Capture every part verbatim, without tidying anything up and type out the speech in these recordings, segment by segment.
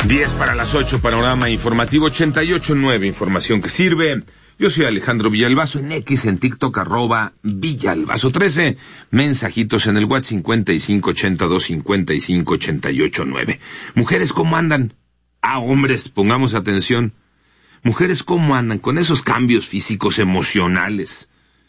diez para las ocho, panorama informativo ochenta y ocho punto nueve, información que sirve. Yo soy Alejandro Villalbazo, en X, en TikTok, arroba Villalbazo trece, mensajitos en el WhatsApp cincuenta y cinco ochenta y dos cincuenta y cinco ochenta y ocho nueve. Mujeres, ¿cómo andan? Ah, hombres, pongamos atención. Mujeres, ¿cómo andan con esos cambios físicos, emocionales?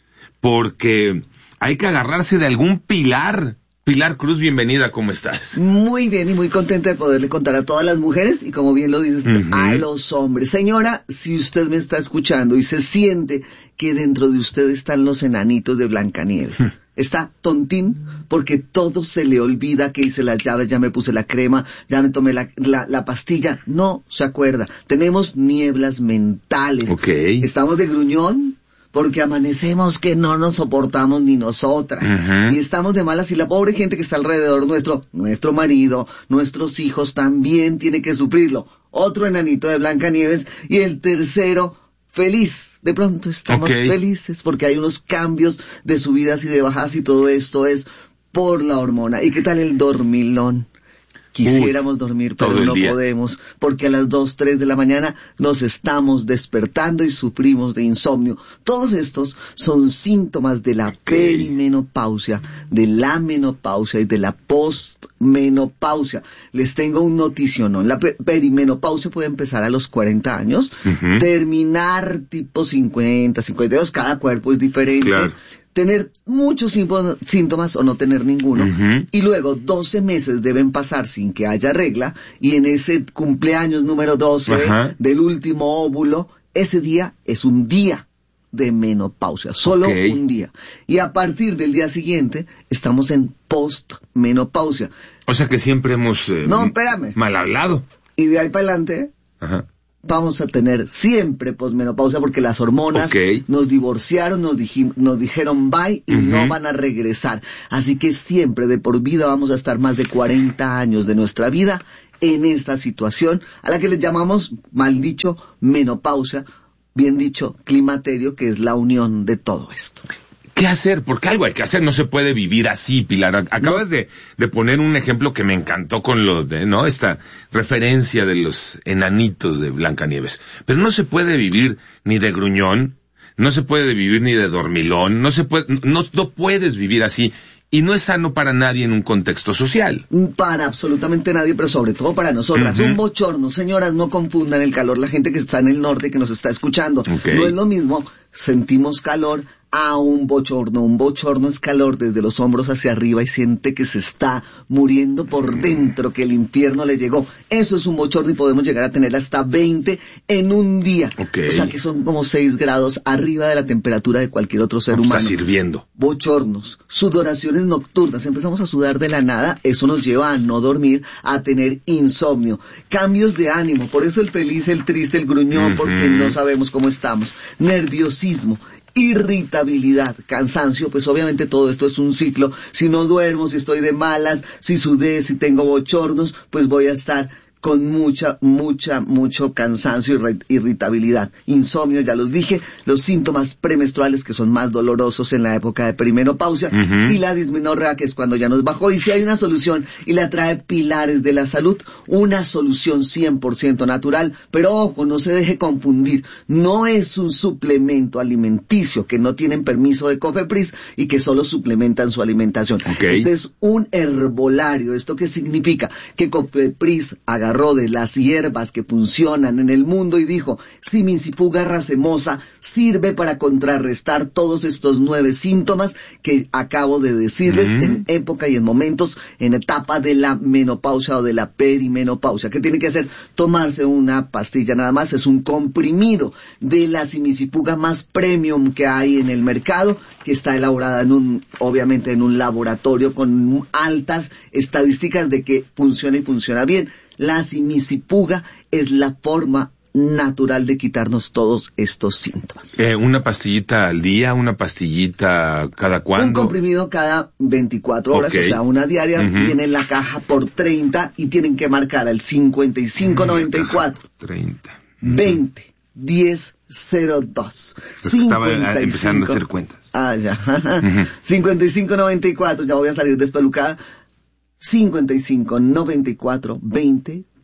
Porque hay que agarrarse de algún pilar. Pilar Cruz, bienvenida, ¿cómo estás? Muy bien y muy contenta de poderle contar a todas las mujeres y, como bien lo dices, uh-huh. a los hombres. Señora, si usted me está escuchando y se siente que dentro de usted están los enanitos de Blancanieves, uh-huh. está tontín porque todo se le olvida, que hice las llaves, ya me puse la crema, ya me tomé la, la, la pastilla, no se acuerda. Tenemos nieblas mentales. Okay. Estamos de gruñón porque amanecemos que no nos soportamos ni nosotras, uh-huh. y estamos de malas, y la pobre gente que está alrededor nuestro, nuestro marido, nuestros hijos, también tiene que sufrirlo. Otro enanito de Blancanieves, y el tercero, feliz. De pronto estamos okay. felices porque hay unos cambios de subidas y de bajadas, y todo esto es por la hormona. ¿Y qué tal el dormilón? Quisiéramos Uy, dormir, pero no día. podemos, porque a las dos, tres de la mañana nos estamos despertando y sufrimos de insomnio. Todos estos son síntomas de la okay. perimenopausia, de la menopausia y de la postmenopausia. Les tengo un noticionón. La per- perimenopausia puede empezar a los cuarenta años, uh-huh. terminar tipo cincuenta, cincuenta y dos, cada cuerpo es diferente. Claro. Tener muchos síntomas o no tener ninguno, uh-huh. y luego doce meses deben pasar sin que haya regla, y en ese cumpleaños número doce uh-huh. del último óvulo, ese día es un día de menopausia, solo okay. un día. Y a partir del día siguiente estamos en postmenopausia. O sea que siempre hemos eh, no, espérame. mal hablado. Y de ahí para adelante uh-huh. vamos a tener siempre posmenopausia, porque las hormonas okay. nos divorciaron, nos, dij- nos dijeron bye y uh-huh. no van a regresar. Así que siempre, de por vida, vamos a estar más de cuarenta años de nuestra vida en esta situación, a la que le llamamos, mal dicho, menopausia, bien dicho, climaterio, que es la unión de todo esto. ¿Qué hacer? Porque algo hay que hacer, no se puede vivir así, Pilar. Acabas no. de, de poner un ejemplo que me encantó con lo de, ¿no? Esta referencia de los enanitos de Blancanieves. Pero no se puede vivir ni de gruñón, no se puede vivir ni de dormilón, no se puede, no, no puedes vivir así. Y no es sano para nadie en un contexto social. Para absolutamente nadie, pero sobre todo para nosotras. Uh-huh. Un bochorno, señoras, no confundan el calor. La gente que está en el norte, que nos está escuchando, okay. no es lo mismo, sentimos calor a un bochorno. Un bochorno es calor desde los hombros hacia arriba y siente que se está muriendo por dentro, que el infierno le llegó. Eso es un bochorno, y podemos llegar a tener hasta veinte en un día. Okay. O sea que son como seis grados arriba de la temperatura de cualquier otro ser humano. Está sirviendo. Bochornos, sudoraciones nocturnas, empezamos a sudar de la nada, eso nos lleva a no dormir, a tener insomnio, cambios de ánimo, por eso el feliz, el triste, el gruñón, uh-huh. porque no sabemos cómo estamos, nerviosismo, irritabilidad, cansancio, pues obviamente todo esto es un ciclo. Si no duermo, si estoy de malas, si sudé, si tengo bochornos, pues voy a estar con mucha, mucha, mucho cansancio y irritabilidad. Insomnio, ya los dije, los síntomas premenstruales, que son más dolorosos en la época de perimenopausia, uh-huh. y la dismenorrea, que es cuando ya nos bajó. Y si hay una solución, y la trae Pilares de la Salud, una solución cien por ciento natural, pero ojo, no se deje confundir, no es un suplemento alimenticio, que no tienen permiso de COFEPRIS y que solo suplementan su alimentación. Okay. Este es un herbolario. ¿Esto qué significa? Que COFEPRIS agarró de las hierbas que funcionan en el mundo y dijo, Simicifuga racemosa sirve para contrarrestar todos estos nueve síntomas que acabo de decirles, uh-huh. en época y en momentos, en etapa de la menopausia o de la perimenopausia. ¿Qué tiene que hacer? Tomarse una pastilla nada más, es un comprimido de la Simicifuga más premium que hay en el mercado, que está elaborada en un, obviamente en un laboratorio con altas estadísticas de que funciona y funciona bien. La Simicifuga es la forma natural de quitarnos todos estos síntomas. Eh, ¿Una pastillita al día? ¿Una pastillita cada cuándo? Un comprimido cada veinticuatro horas, okay. o sea, una diaria, uh-huh. viene en la caja por treinta y tienen que marcar al cincuenta y cinco noventa y cuatro. treinta. veinte. diez cero dos. Estaba empezando a hacer cuentas. Ah, ya. Uh-huh. cincuenta y cinco noventa y cuatro, ya voy a salir despelucada. cincuenta y cinco noventa y cuatro veinte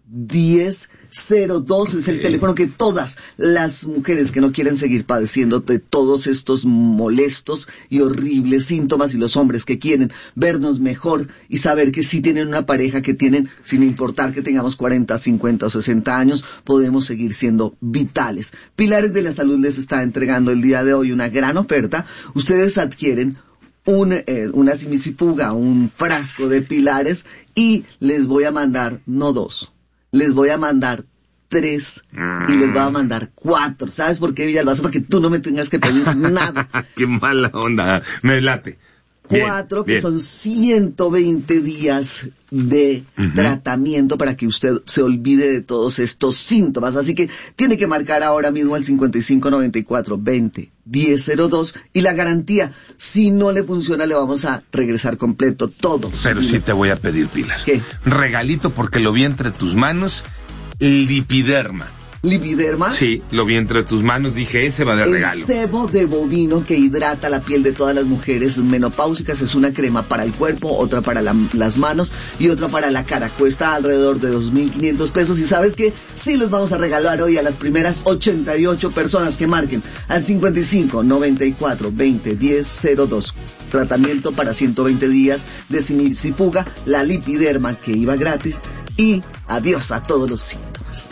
diez cero dos es el teléfono que todas las mujeres que no quieren seguir padeciendo de todos estos molestos y horribles síntomas, y los hombres que quieren vernos mejor y saber que si tienen una pareja que tienen, sin importar que tengamos cuarenta, cincuenta o sesenta años, podemos seguir siendo vitales. Pilares de la Salud les está entregando el día de hoy una gran oferta. Ustedes adquieren un, eh, una simisifuga, un frasco de Pilares, y les voy a mandar, no dos, les voy a mandar tres y les voy a mandar cuatro. ¿Sabes por qué, Villalbazo? Para que tú no me tengas que pedir nada. Qué mala onda, me late. Cuatro, bien, que bien. son ciento veinte días de uh-huh. tratamiento para que usted se olvide de todos estos síntomas. Así que tiene que marcar ahora mismo el cincuenta y cinco noventa y cuatro veinte diez cero dos, y la garantía, si no le funciona, le vamos a regresar completo todo. Pero sí te voy a pedir, Pilar. ¿Qué? Regalito, porque lo vi entre tus manos, Lipiderma. ¿Lipiderma? Sí, lo vi entre tus manos, dije, ese va de el regalo. El sebo de bovino que hidrata la piel de todas las mujeres menopáusicas. Es una crema para el cuerpo, otra para la, las manos y otra para la cara. Cuesta alrededor de dos mil quinientos pesos. Y ¿sabes qué? Sí los vamos a regalar hoy a las primeras ochenta y ocho personas que marquen al cincuenta y cinco noventa y cuatro veinte diez cero dos. Tratamiento para ciento veinte días de simisifuga, la Lipiderma que iba gratis, y adiós a todos los síntomas.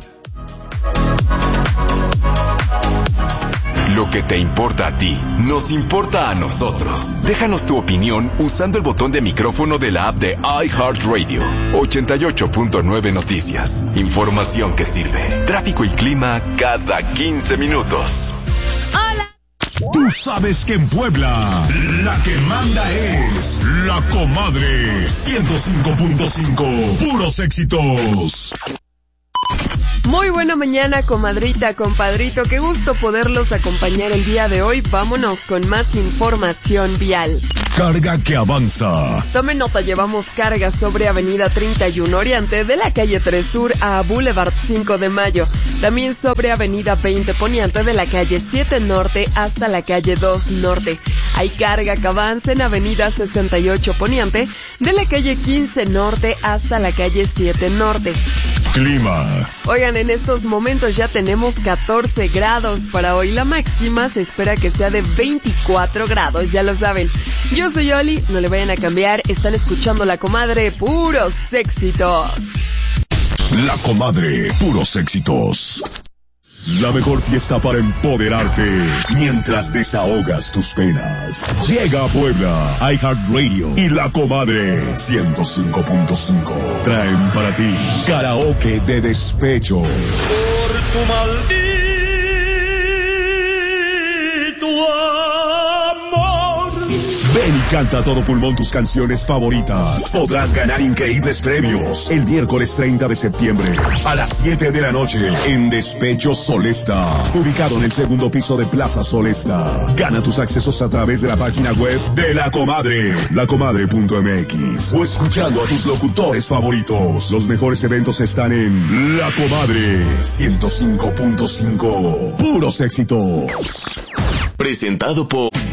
Lo que te importa a ti, nos importa a nosotros. Déjanos tu opinión usando el botón de micrófono de la app de iHeartRadio. ochenta y ocho punto nueve Noticias. Información que sirve. Tráfico y clima cada quince minutos. ¡Hola! Tú sabes que en Puebla la que manda es La Comadre. ciento cinco punto cinco. Puros éxitos. Muy buena mañana, comadrita, compadrito. Qué gusto poderlos acompañar el día de hoy. Vámonos con más información vial. Carga que avanza. Tomen nota, llevamos carga sobre Avenida treinta y uno Oriente de la calle tres Sur a Boulevard cinco de Mayo. También sobre Avenida veinte Poniente de la calle siete Norte hasta la calle dos Norte. Hay carga que avanza en Avenida sesenta y ocho Poniente de la calle quince Norte hasta la calle siete Norte. Clima. Oigan, en estos momentos ya tenemos catorce grados. Para hoy la máxima se espera que sea de veinticuatro grados, ya lo saben. Yo soy Oli, no le vayan a cambiar, están escuchando La Comadre, puros éxitos. La Comadre, puros éxitos. La mejor fiesta para empoderarte mientras desahogas tus penas. Llega a Puebla, iHeartRadio y La Comadre ciento cinco punto cinco. Traen para ti karaoke de despecho. Por tu maldito amor. Ven y canta a todo pulmón tus canciones favoritas. Podrás ganar increíbles premios el miércoles treinta de septiembre a las siete de la noche en Despecho Solesta, ubicado en el segundo piso de Plaza Solesta. Gana tus accesos a través de la página web de La Comadre, lacomadre punto m x, o escuchando a tus locutores favoritos. Los mejores eventos están en La Comadre ciento cinco punto cinco. Puros éxitos. Presentado por